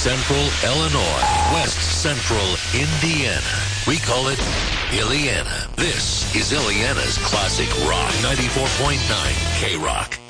Central Illinois, West Central Indiana. We call it Illiana. This is Illiana's Classic Rock 94.9 K-Rock.